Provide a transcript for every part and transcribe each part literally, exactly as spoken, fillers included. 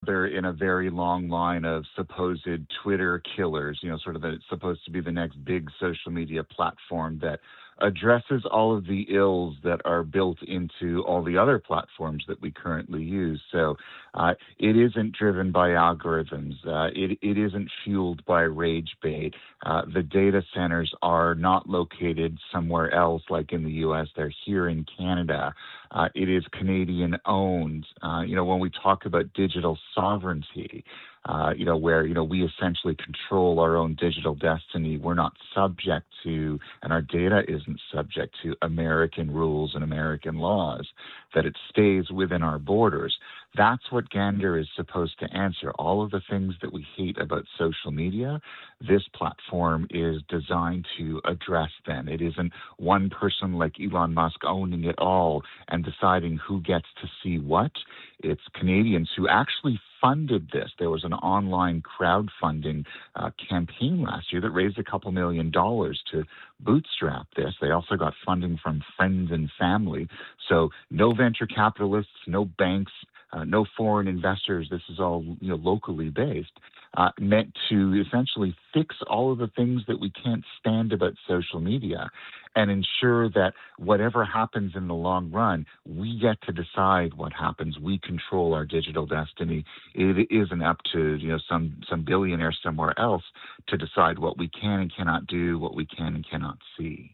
another in a very long line of supposed Twitter killers, you know, sort of the, supposed to be the next big social media platform that addresses all of the ills that are built into all the other platforms that we currently use. So uh, it isn't driven by algorithms. Uh, it, it isn't fueled by rage bait. Uh, the data centers are not located somewhere else, like in the U S. They're here in Canada. Uh, it is Canadian owned. Uh, you know, when we talk about digital sovereignty, uh, you know, where, you know, we essentially control our own digital destiny. We're not subject to, and our data isn't subject to American rules and American laws, that it stays within our borders. That's what Gander is supposed to answer. All of the things that we hate about social media, this platform is designed to address them. It isn't one person like Elon Musk owning it all and deciding who gets to see what. It's Canadians who actually funded this. There was an online crowdfunding uh, campaign last year that raised a couple million dollars to bootstrap this. They also got funding from friends and family. So no venture capitalists, no banks, uh, no foreign investors. This is all, you know, locally based, uh, meant to essentially fix all of the things that we can't stand about social media and ensure that whatever happens in the long run, we get to decide what happens. We control our digital destiny. It isn't up to, you know, some some billionaire somewhere else to decide what we can and cannot do, what we can and cannot see.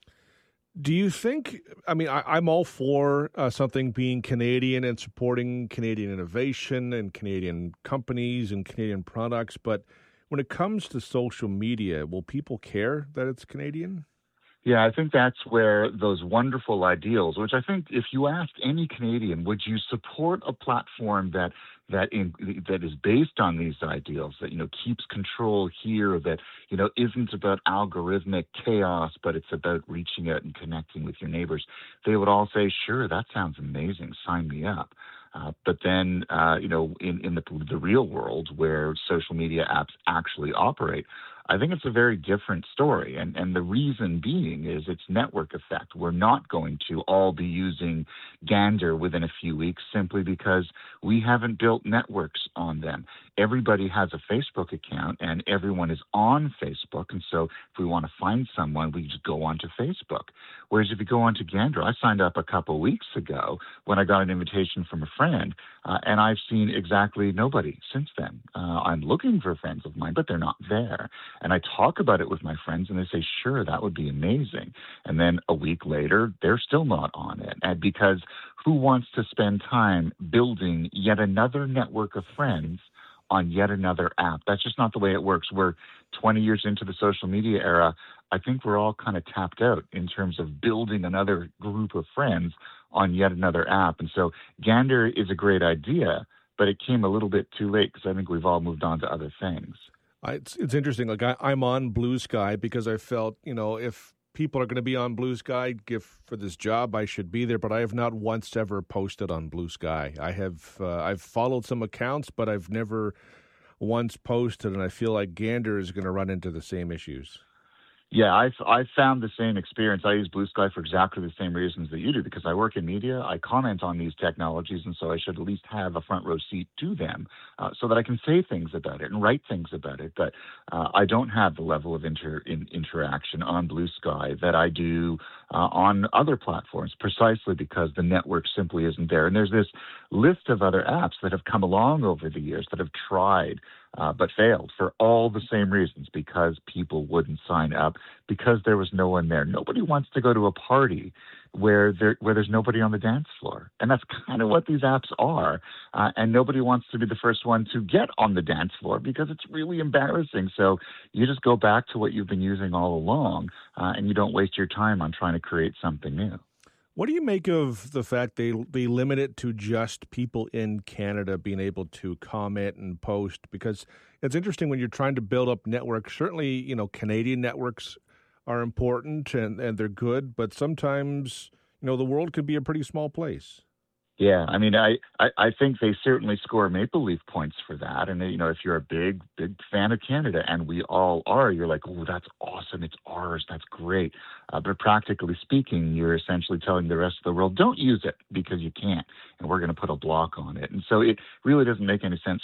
Do you think, I mean, I, I'm all for uh, something being Canadian and supporting Canadian innovation and Canadian companies and Canadian products, but when it comes to social media, will people care that it's Canadian? Yeah, I think that's where those wonderful ideals, which I think if you asked any Canadian, would you support a platform that that in, that is based on these ideals, that, you know, keeps control here, that, you know, isn't about algorithmic chaos, but it's about reaching out and connecting with your neighbors, they would all say, sure, that sounds amazing, sign me up. Uh, but then, uh, you know, in, in the, the real world where social media apps actually operate, I think it's a very different story. And, and the reason being is its network effect. We're not going to all be using Gander within a few weeks simply because we haven't built networks on them. Everybody has a Facebook account and everyone is on Facebook. And so if we want to find someone, we just go onto Facebook. Whereas if you go onto Gander, I signed up a couple of weeks ago when I got an invitation from a friend, uh, and I've seen exactly nobody since then. Uh, I'm looking for friends of mine, but they're not there. And I talk about it with my friends and they say, sure, that would be amazing. And then a week later, they're still not on it. And because who wants to spend time building yet another network of friends on yet another app? That's just not the way it works. We're twenty years into the social media era. I think we're all kind of tapped out in terms of building another group of friends on yet another app. And so Gander is a great idea, but it came a little bit too late because I think we've all moved on to other things. I, it's, it's interesting. Like I, I'm on Blue Sky because I felt, you know, if people are going to be on Blue Sky, give for this job, I should be there. But I have not once ever posted on Blue Sky. I have uh, I've followed some accounts, but I've never once posted. And I feel like Gander is going to run into the same issues. Yeah, I've, I've found the same experience. I use Blue Sky for exactly the same reasons that you do, because I work in media, I comment on these technologies, and so I should at least have a front row seat to them uh, so that I can say things about it and write things about it. But uh, I don't have the level of inter, in, interaction on Blue Sky that I do uh, on other platforms, precisely because the network simply isn't there. And there's this list of other apps that have come along over the years that have tried Uh, but failed for all the same reasons, because people wouldn't sign up, because there was no one there. Nobody wants to go to a party where there where there's nobody on the dance floor. And that's kind of what these apps are. Uh, and nobody wants to be the first one to get on the dance floor because it's really embarrassing. So you just go back to what you've been using all along, uh, and you don't waste your time on trying to create something new. What do you make of the fact they they limit it to just people in Canada being able to comment and post? Because it's interesting when you're trying to build up networks. Certainly, you know, Canadian networks are important and, and they're good, but sometimes, you know, the world could be a pretty small place. Yeah, I mean, I, I, I think they certainly score Maple Leaf points for that. And, you know, if you're a big, big fan of Canada, and we all are, you're like, oh, that's awesome. It's ours. That's great. Uh, but practically speaking, you're essentially telling the rest of the world, don't use it because you can't. And we're going to put a block on it. And so it really doesn't make any sense